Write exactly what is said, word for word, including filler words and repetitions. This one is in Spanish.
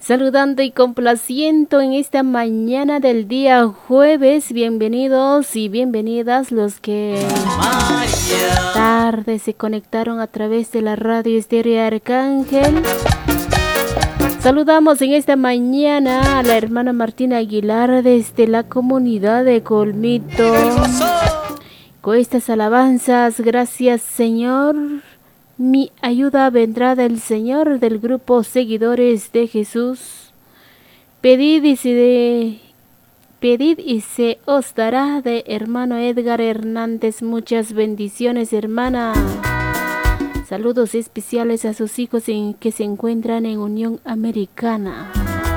Saludando y complaciendo en esta mañana del día jueves. Bienvenidos y bienvenidas los que tarde se conectaron a través de la radio Estéreo Arcángel. Saludamos en esta mañana a la hermana Martina Aguilar desde la comunidad de Colmito. Con estas alabanzas, gracias Señor. Mi ayuda vendrá del Señor, del grupo Seguidores de Jesús. Pedid y se, de, pedid y se os dará, de hermano Edgar Hernández. Muchas bendiciones, hermana. Saludos especiales a sus hijos en, que se encuentran en Unión Americana.